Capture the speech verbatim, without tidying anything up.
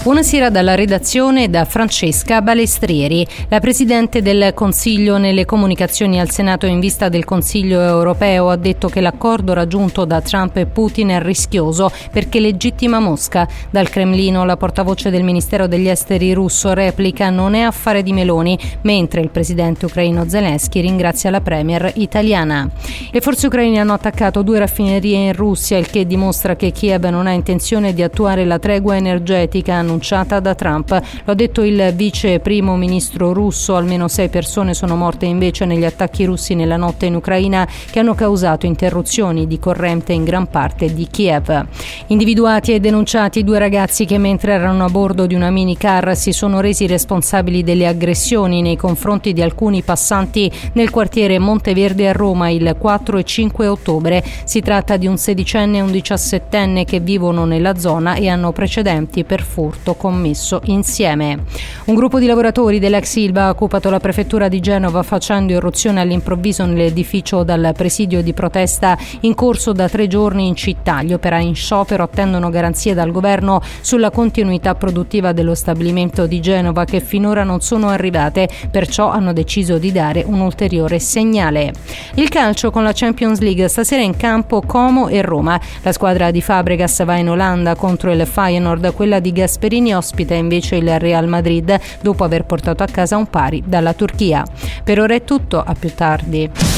Buonasera dalla redazione da Francesca Balestrieri. La Presidente del Consiglio nelle comunicazioni al Senato in vista del Consiglio europeo ha detto che l'accordo raggiunto da Trump e Putin è rischioso perché legittima Mosca. Dal Cremlino la portavoce del Ministero degli Esteri russo replica: non è affare di Meloni, mentre il presidente ucraino Zelensky ringrazia la premier italiana. Le forze ucraine hanno attaccato due raffinerie in Russia, il che dimostra che Kiev non ha intenzione di attuare la tregua energetica annunciata da Trump. Lo ha detto il vice primo ministro russo. Almeno sei persone sono morte invece negli attacchi russi nella notte in Ucraina, che hanno causato interruzioni di corrente in gran parte di Kiev. Individuati e denunciati due ragazzi che mentre erano a bordo di una minicar si sono resi responsabili delle aggressioni nei confronti di alcuni passanti nel quartiere Monteverde a Roma il quattro e cinque ottobre. Si tratta di un sedicenne e un diciassettenne che vivono nella zona e hanno precedenti per furto commesso insieme. Un gruppo di lavoratori dell'ex Ilva ha occupato la prefettura di Genova facendo irruzione all'improvviso nell'edificio dal presidio di protesta in corso da tre giorni in città. Gli operai in sciopero attendono garanzie dal governo sulla continuità produttiva dello stabilimento di Genova, che finora non sono arrivate, perciò hanno deciso di dare un ulteriore segnale. Il calcio con la Champions League, stasera in campo Como e Roma. La squadra di Fabregas va in Olanda contro il Feyenoord, quella di Gasperini ospita invece il Real Madrid dopo aver portato a casa un pari dalla Turchia. Per ora è tutto, a più tardi.